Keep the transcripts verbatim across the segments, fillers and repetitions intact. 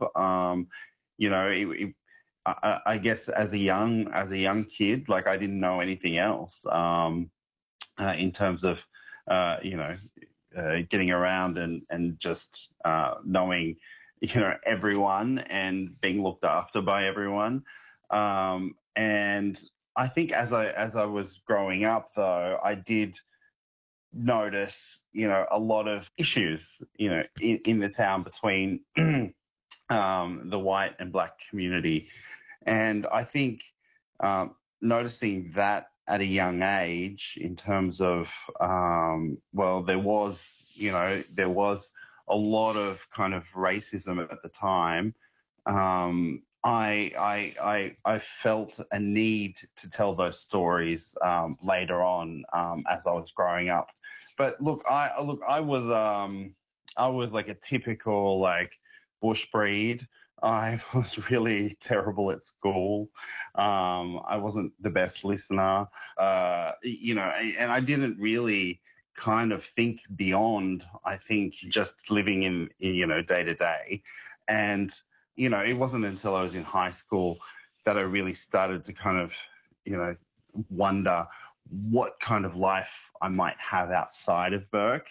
Um, you know, it, it, I, I guess as a young as a young kid, like I didn't know anything else um, uh, in terms of uh, you know uh, getting around and and just uh, knowing you know everyone and being looked after by everyone. Um, and I think as I as I was growing up, though, I did notice, you know, a lot of issues, you know, in, in the town between um, the white and black community. And I think um, noticing that at a young age in terms of, um, well, there was, you know, there was a lot of kind of racism at the time. Um, I, I, I, I felt a need to tell those stories um, later on um, as I was growing up. But look, I look, I was, um, I was like a typical like bush breed. I was really terrible at school. Um, I wasn't the best listener, uh, you know, and I didn't really kind of think beyond, I think, just living in, in you know, day to day. And, you know, it wasn't until I was in high school that I really started to kind of, you know, wonder what kind of life I might have outside of Burke,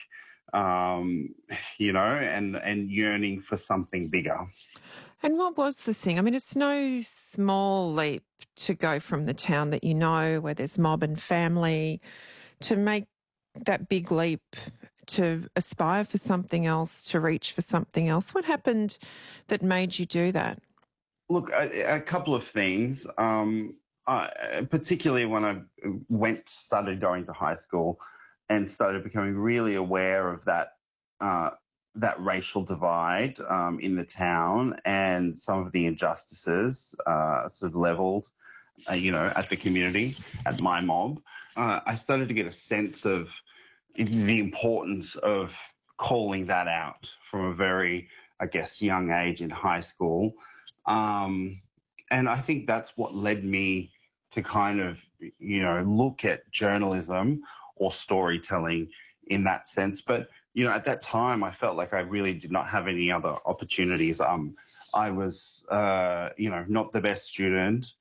um, you know, and, and yearning for something bigger. And what was the thing? I mean, it's no small leap to go from the town that you know, where there's mob and family, to make that big leap to aspire for something else, to reach for something else. What happened that made you do that? Look, a, a couple of things. Um, I, particularly when I went, started going to high school, and started becoming really aware of that uh, that racial divide um, in the town and some of the injustices uh, sort of leveled, uh, you know, at the community, at my mob. Uh, I started to get a sense of the importance of calling that out from a very, I guess, young age in high school. Um, and I think that's what led me to kind of, you know, look at journalism or storytelling in that sense. But, you know, at that time, I felt like I really did not have any other opportunities. Um, I was, uh, you know, not the best student.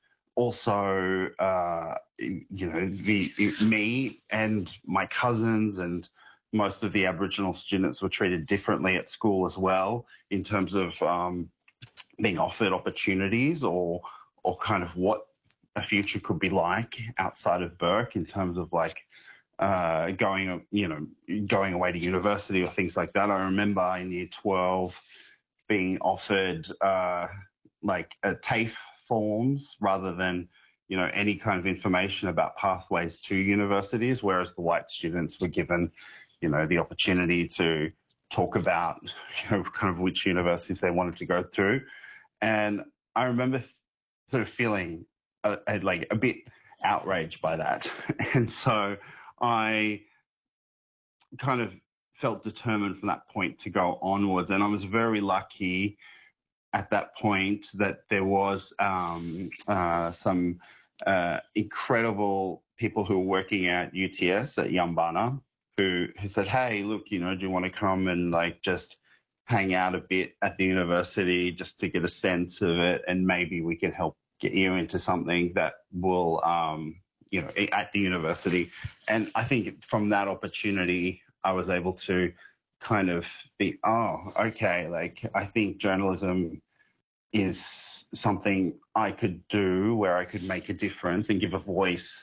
Also, uh, you know, the me and my cousins and most of the Aboriginal students were treated differently at school as well in terms of um, being offered opportunities or or kind of what a future could be like outside of Burke in terms of like uh, going, you know, going away to university or things like that. I remember in year twelve being offered uh, like a TAFE forms rather than, you know, any kind of information about pathways to universities, whereas the white students were given, you know, the opportunity to talk about, you know, kind of which universities they wanted to go through. And I remember sort of feeling a, a, like a bit outraged by that. And so I kind of felt determined from that point to go onwards. And I was very lucky at that point that there was um, uh, some uh, incredible people who were working at U T S at Yumbana who, who said, hey, look, you know, do you want to come and like just hang out a bit at the university just to get a sense of it, and maybe we can help get you into something that will, um, you know, at the university. And I think from that opportunity, I was able to kind of be, oh, okay, like I think journalism is something I could do where I could make a difference and give a voice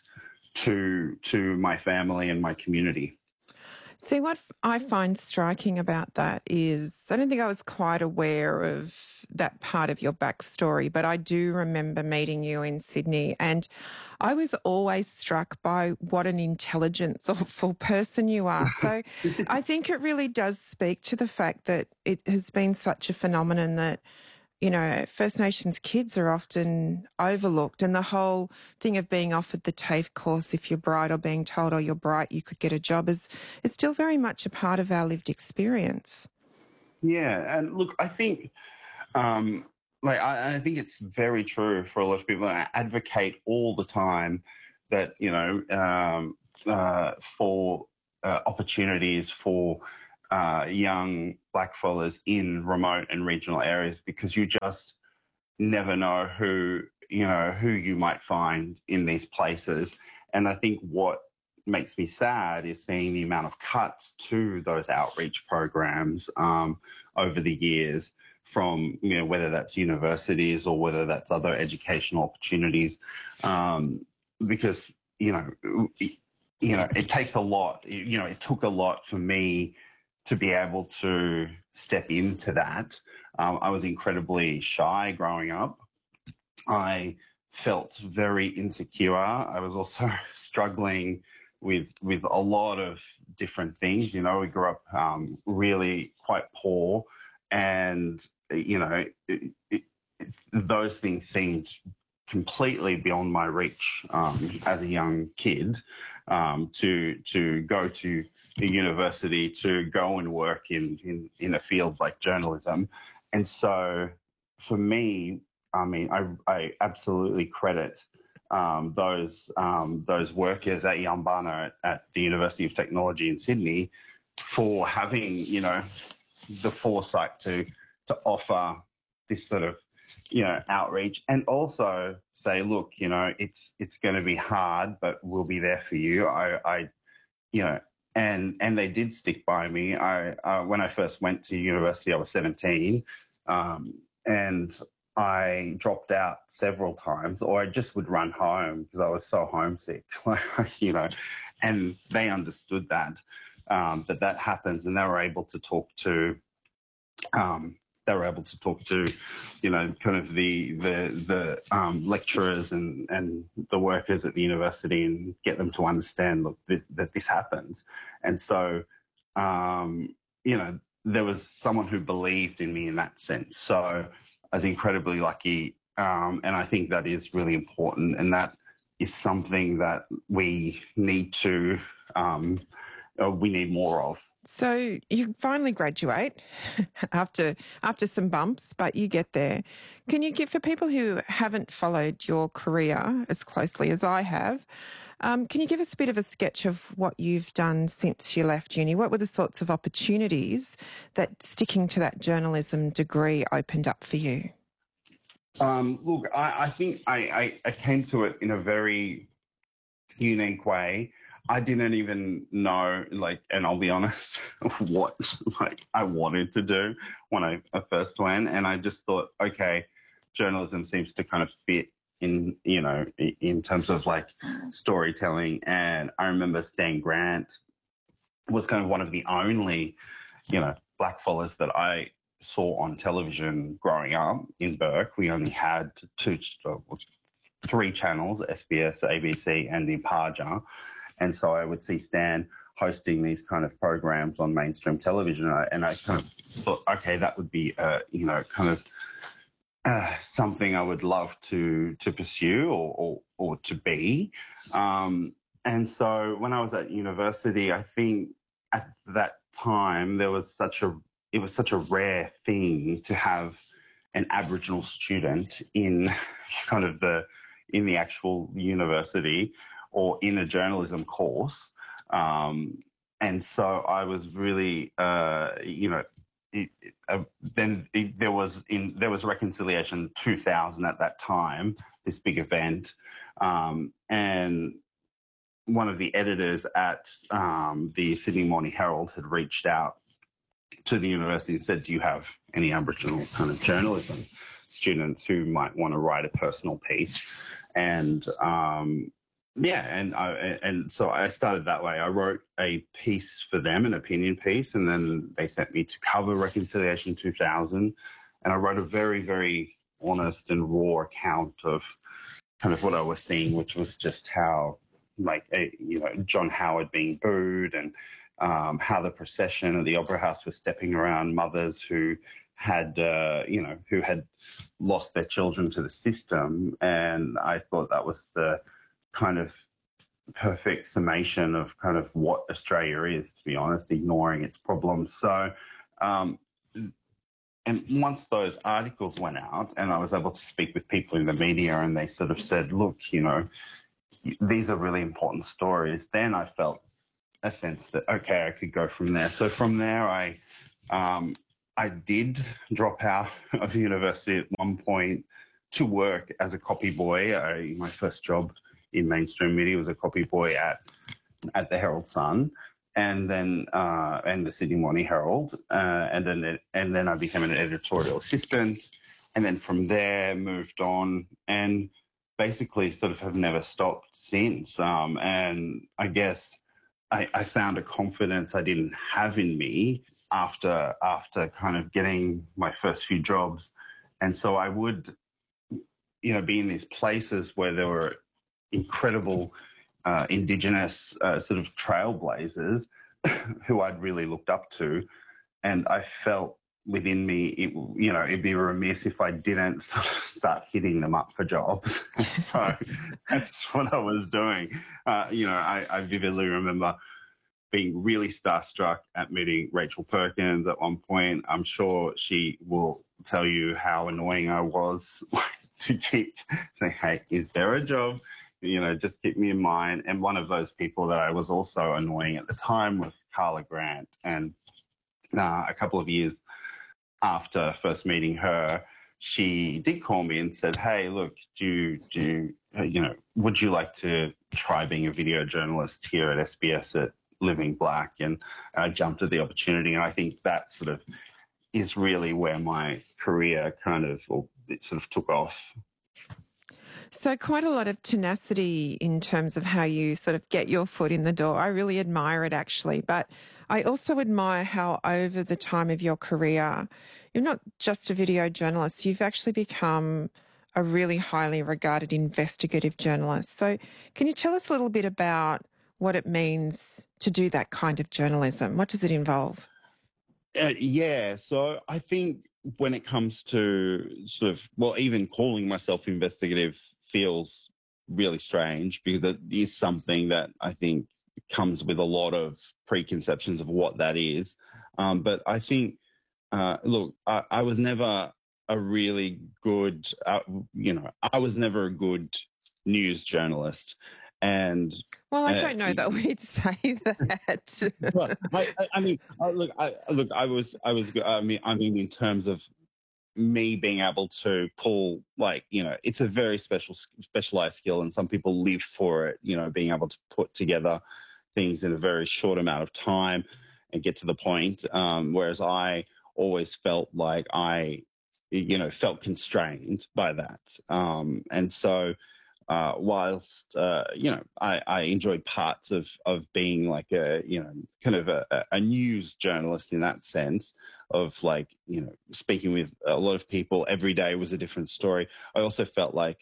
to to my family and my community. See, what I find striking about that is I don't think I was quite aware of that part of your backstory, but I do remember meeting you in Sydney, and I was always struck by what an intelligent, thoughtful person you are. So I think it really does speak to the fact that it has been such a phenomenon that, you know, First Nations kids are often overlooked, and the whole thing of being offered the TAFE course if you're bright, or being told, oh, you're bright, you could get a job, is, is still very much a part of our lived experience. Yeah, and look, I think, um, like, I, I think it's very true for a lot of people. I advocate all the time that, you know, um, uh, for uh, opportunities for uh, young blackfellas in remote and regional areas, because you just never know who, you know, who you might find in these places. And I think what makes me sad is seeing the amount of cuts to those outreach programs um, over the years, from, you know, whether that's universities or whether that's other educational opportunities, um, because, you know, you know, it takes a lot, you know, it took a lot for me to be able to step into that. Um, I was incredibly shy growing up. I felt very insecure. I was also struggling with with a lot of different things. You know, we grew up um, really quite poor, and you know, it, it, it, those things seemed completely beyond my reach um, as a young kid. Um, to to go to a university, to go and work in, in in a field like journalism, and so for me, I mean, I, I absolutely credit um, those um, those workers at Yumbana at, at the University of Technology in Sydney for having, you know, the foresight to to offer this sort of, you know, outreach, and also say, look, you know, it's it's going to be hard, but we'll be there for you. I, I you know, and and they did stick by me. I uh, when I first went to university, I was seventeen, um, and I dropped out several times, or I just would run home because I was so homesick, you know, and they understood that, um, that that happens, and they were able to talk to, um, they were able to talk to, you know, kind of the the the um, lecturers and and the workers at the university, and get them to understand, look, th- that this happens, and so, um, you know, there was someone who believed in me in that sense. So I was incredibly lucky, um, and I think that is really important, and that is something that we need to um, uh, we need more of. So you finally graduate after after some bumps, but you get there. Can you give, for people who haven't followed your career as closely as I have, um, can you give us a bit of a sketch of what you've done since you left uni? What were the sorts of opportunities that sticking to that journalism degree opened up for you? Um, look, I, I think I, I, I came to it in a very unique way. I didn't even know, like, and I'll be honest, what like I wanted to do when I, I first went, and I just thought, okay, journalism seems to kind of fit in, you know, in terms of like storytelling. And I remember Stan Grant was kind of one of the only, you know, blackfellas that I saw on television growing up in Bourke. We only had two, three channels: S B S, A B C, and Impaja. And so I would see Stan hosting these kind of programs on mainstream television, and I, and I kind of thought, okay, that would be, uh, you know, kind of uh, something I would love to to pursue, or or, or to be. Um, and so when I was at university, I think at that time there was such a it was such a rare thing to have an Aboriginal student in kind of the in the actual university, or in a journalism course. Um, and so I was really, uh, you know, it, it, uh, then it, there was in there was Reconciliation two thousand at that time, this big event, um, and one of the editors at um, the Sydney Morning Herald had reached out to the university and said, "Do you have any Aboriginal kind of journalism students who might want to write a personal piece?" And um, yeah, and I, and so I started that way. I wrote a piece for them, an opinion piece, and then they sent me to cover Reconciliation two thousand, and I wrote a very, very honest and raw account of kind of what I was seeing, which was just how, like, a, you know, John Howard being booed, and um, how the procession at the Opera House was stepping around mothers who had, uh, you know, who had lost their children to the system. And I thought that was the kind of perfect summation of kind of what Australia is, to be honest, ignoring its problems. So, um, and once those articles went out and I was able to speak with people in the media, and they sort of said, look, you know, these are really important stories, then I felt a sense that, okay, I could go from there. So from there, I um, I did drop out of university at one point to work as a copy boy. I, my first job in mainstream media was a copy boy at at the Herald Sun, and then uh, and the Sydney Morning Herald, uh, and then and then I became an editorial assistant, and then from there moved on and basically sort of have never stopped since. Um, and I guess I, I found a confidence I didn't have in me after after kind of getting my first few jobs, and so I would, you know, be in these places where there were incredible uh, Indigenous uh, sort of trailblazers who I'd really looked up to, and I felt within me, it, you know, it'd be remiss if I didn't sort of start hitting them up for jobs. So that's what I was doing. Uh, you know, I, I vividly remember being really starstruck at meeting Rachel Perkins at one point. I'm sure she will tell you how annoying I was to keep saying, hey, is there a job? You know, just keep me in mind. And one of those people that I was also annoying at the time was Carla Grant. And uh, a couple of years after first meeting her, she did call me and said, hey, look, do you, do you, uh, you know, would you like to try being a video journalist here at S B S at Living Black? And I jumped at the opportunity. And I think that sort of is really where my career kind of, or it sort of took off. So quite a lot of tenacity in terms of how you sort of get your foot in the door. I really admire it, actually. But I also admire how over the time of your career, you're not just a video journalist, you've actually become a really highly regarded investigative journalist. So can you tell us a little bit about what it means to do that kind of journalism? What does it involve? Uh, yeah, so I think when it comes to sort of, well, even calling myself investigative feels really strange because it is something that I think comes with a lot of preconceptions of what that is. Um, but I think, uh, look, I, I was never a really good, uh, you know, I was never a good news journalist. And well, I uh, don't know that we'd say that. well, I, I mean, uh, look, I, look, I was, I was, I mean, I mean, in terms of me being able to pull, like, you know, it's a very special, specialized skill, and some people live for it. You know, being able to put together things in a very short amount of time and get to the point. Um, whereas I always felt like I, you know, felt constrained by that, um, and so. Uh, whilst uh, you know, I, I enjoyed parts of of being like a you know kind of a, a news journalist in that sense of like you know speaking with a lot of people every day was a different story. I also felt like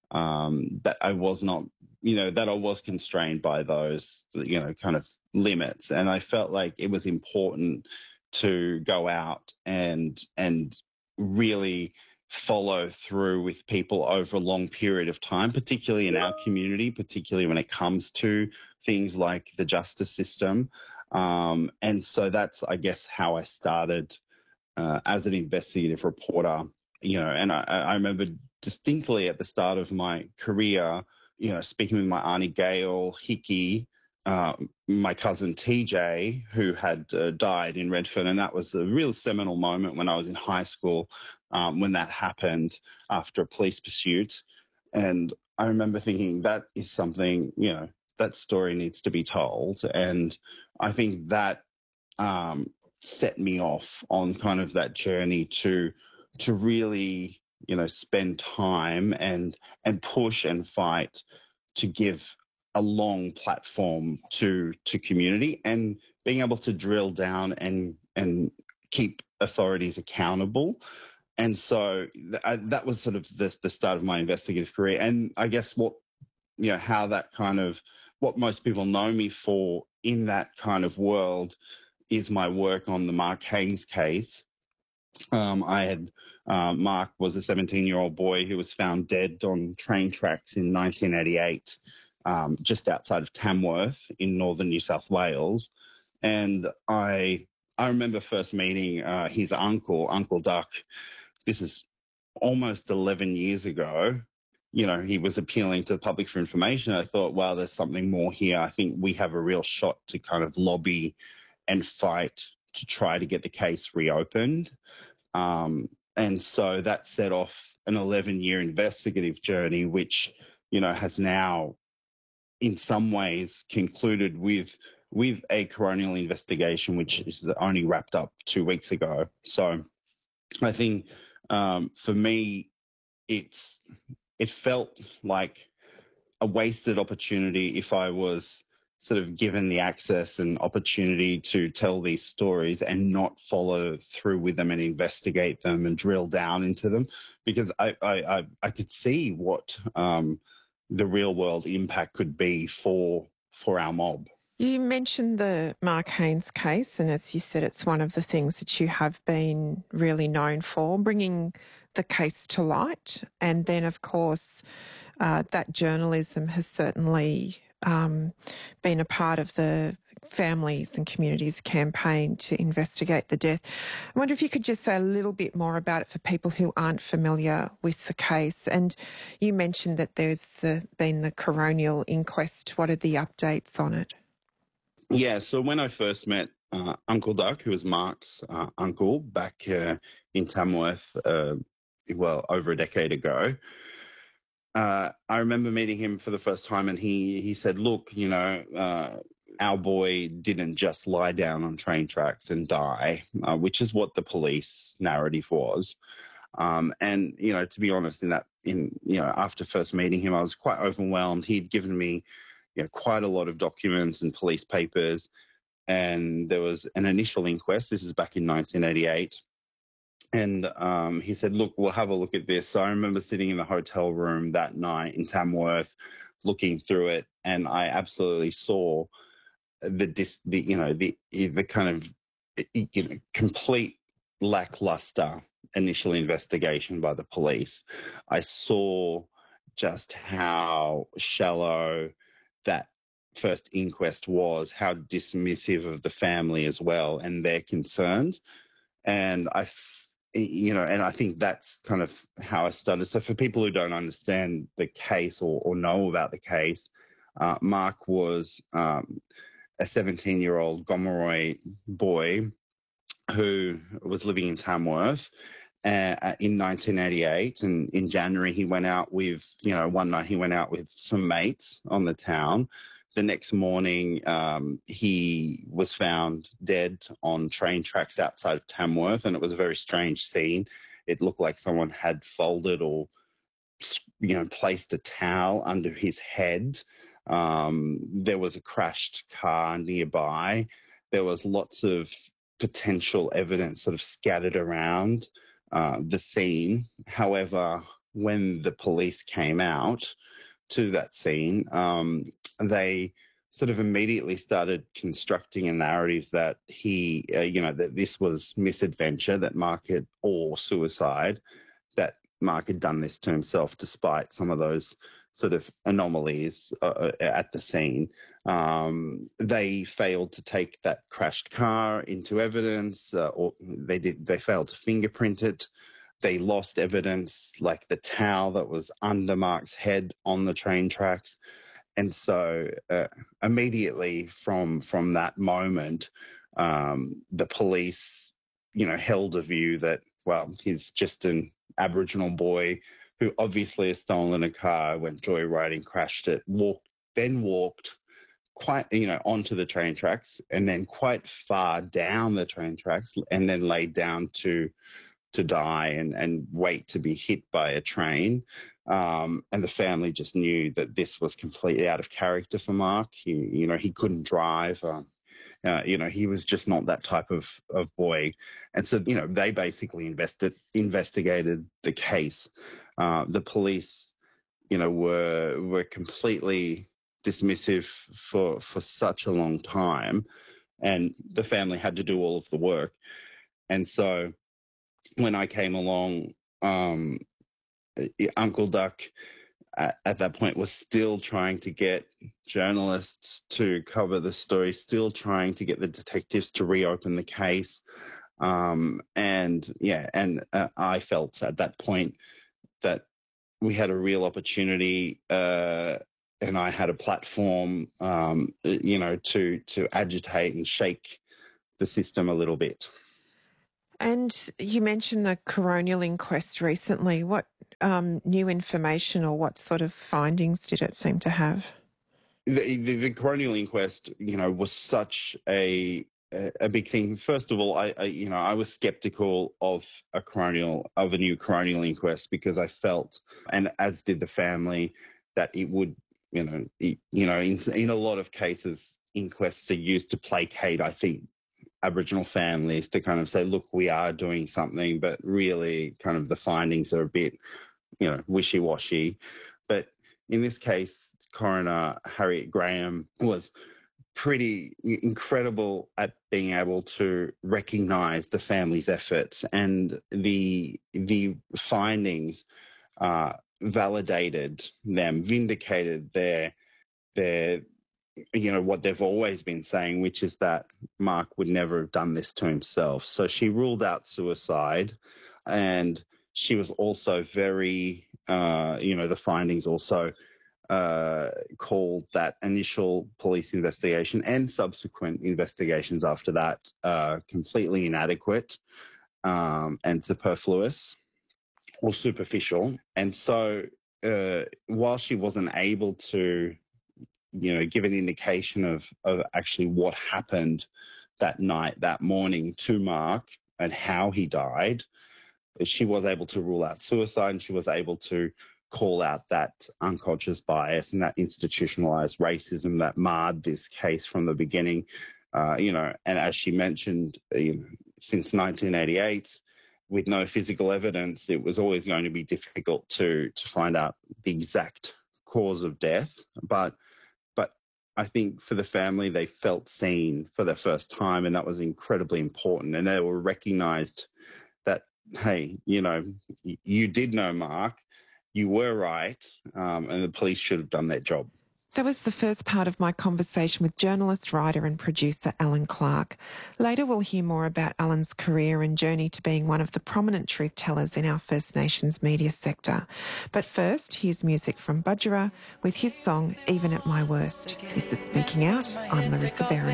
um, that I was not you know that I was constrained by those you know kind of limits, and I felt like it was important to go out and and really follow through with people over a long period of time, particularly in our community, particularly when it comes to things like the justice system. Um, and so that's, I guess, how I started uh, as an investigative reporter, you know, and I, I remember distinctly at the start of my career, you know, speaking with my auntie Gail Hickey, uh, my cousin T J, who had uh, died in Redfern. And that was a real seminal moment when I was in high school, um, when that happened after a police pursuit. And I remember thinking that is something, you know, that story needs to be told. And I think that um, set me off on kind of that journey to to really, you know, spend time and and push and fight to give a long platform to to community, and being able to drill down and and keep authorities accountable. And so th- I, that was sort of the, the start of my investigative career. And I guess what, you know, how that kind of, what most people know me for in that kind of world is my work on the Mark Haynes case. Um, I had, uh, Mark was a seventeen-year-old boy who was found dead on train tracks in nineteen eighty-eight. Um, just outside of Tamworth in northern New South Wales. And I I remember first meeting uh, his uncle, Uncle Duck. This is almost eleven years ago. you know, he was appealing to the public for information. I thought, well, there's something more here. I think we have a real shot to kind of lobby and fight to try to get the case reopened. Um, and so that set off an eleven year investigative journey, which, you know, has now in some ways concluded with with a coronial investigation, which is only wrapped up two weeks ago. So I think um, for me, it's it felt like a wasted opportunity if I was sort of given the access and opportunity to tell these stories and not follow through with them and investigate them and drill down into them, because I I, I, I could see what um, the real world impact could be for for our mob. You mentioned the Mark Haynes case, and as you said, it's one of the things that you have been really known for, bringing the case to light. And then, of course, uh, that journalism has certainly um, been a part of the families and communities campaign to investigate the death. I wonder if you could just say a little bit more about it for people who aren't familiar with the case. And you mentioned that there's the, been the coronial inquest. What are the updates on it? Yeah, so when I first met uh, Uncle Duck, who was Mark's uh, uncle back uh, in Tamworth, uh, well, over a decade ago, uh, I remember meeting him for the first time, and he he said, "Look, you know, uh, our boy didn't just lie down on train tracks and die," uh, which is what the police narrative was. Um, and you know, to be honest, in that, in you know, after first meeting him, I was quite overwhelmed. He'd given me, you know, quite a lot of documents and police papers, and there was an initial inquest. This is back in nineteen eighty-eight. And um, he said, look, we'll have a look at this. So I remember sitting in the hotel room that night in Tamworth, looking through it, and I absolutely saw the, dis, the you know, the the kind of you know, complete lackluster initial investigation by the police. I saw just how shallow that first inquest was, how dismissive of the family as well and their concerns. And I, you know, and I think that's kind of how I started. So for people who don't understand the case or, or know about the case, uh, Mark was um, a seventeen-year-old Gomeroi boy who was living in Tamworth uh, in nineteen eighty-eight. And in January, he went out with, you know, one night he went out with some mates on the town. The next morning, um, he was found dead on train tracks outside of Tamworth, and it was a very strange scene. It looked like someone had folded or, you know, placed a towel under his head. Um, there was a crashed car nearby. There was lots of potential evidence sort of scattered around uh, the scene. However, when the police came out to that scene, um, they sort of immediately started constructing a narrative that he, uh, you know, that this was misadventure, that Mark had, or suicide, that Mark had done this to himself despite some of those sort of anomalies uh, at the scene. Um, they failed to take that crashed car into evidence, uh, or they did. They failed to fingerprint it. They lost evidence like the towel that was under Mark's head on the train tracks. And so uh, immediately from from that moment, um, the police, you know, held a view that, well, he's just an Aboriginal boy who obviously has stolen a car, went joyriding, crashed it, walked, then walked quite, you know, onto the train tracks, and then quite far down the train tracks, and then laid down to to die and, and wait to be hit by a train. Um, and the family just knew that this was completely out of character for Mark. He, you know, he couldn't drive. Um, uh, you know, he was just not that type of, of boy. And so, you know, they basically invested, investigated the case. Uh, the police, you know, were were completely dismissive for for such a long time, and the family had to do all of the work. And so when I came along, um, Uncle Duck at, at that point was still trying to get journalists to cover the story, still trying to get the detectives to reopen the case. Um, and yeah, and uh, I felt at that point that we had a real opportunity, uh, and I had a platform, um, you know, to to agitate and shake the system a little bit. And you mentioned the coronial inquest recently. What um, new information or what sort of findings did it seem to have? The, the, the coronial inquest, you know, was such a a big thing. First of all, I, I, you know, I was skeptical of a coronial, of a new coronial inquest, because I felt, and as did the family, that it would, you know, it, you know, in in a lot of cases, inquests are used to placate, I think, Aboriginal families, to kind of say, look, we are doing something, but really kind of the findings are a bit, you know, wishy-washy. But in this case, coroner Harriet Graham was pretty incredible at being able to recognise the family's efforts, and the the findings uh, validated them, vindicated their their you know what they've always been saying, which is that Mark would never have done this to himself. So she ruled out suicide, and she was also very, uh, you know, the findings also uh, called that initial police investigation and subsequent investigations after that uh, completely inadequate um, and superfluous or superficial. And so uh, while she wasn't able to, you know, give an indication of, of actually what happened that night, that morning to Mark and how he died, she was able to rule out suicide, and she was able to call out that unconscious bias and that institutionalized racism that marred this case from the beginning. Uh, you know, and as she mentioned, you know, since nineteen eighty-eight, with no physical evidence, it was always going to be difficult to to find out the exact cause of death. But but I think for the family, they felt seen for the first time, and that was incredibly important. And they were recognised that, hey, you know, you did know Mark, you were right, um, and the police should have done their job. That was the first part of my conversation with journalist, writer and producer Alan Clark. Later we'll hear more about Alan's career and journey to being one of the prominent truth tellers in our First Nations media sector. But first, here's music from Budgerah with his song Even at My Worst. This is Speaking Out. I'm Larissa Barron.